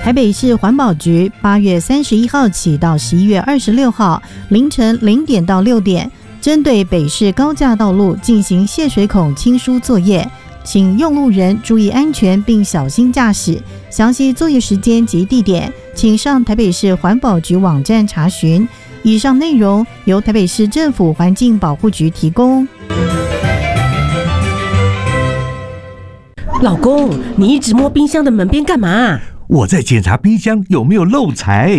台北市环保局8月31号起到11月26号凌晨0点到6点，针对北市高架道路进行泄水孔清疏作业，请用路人注意安全并小心驾驶。详细作业时间及地点，请上台北市环保局网站查询。以上内容由台北市政府环境保护局提供。 老公，你一直摸冰箱的门边干嘛？ 我在检查冰箱有没有漏财。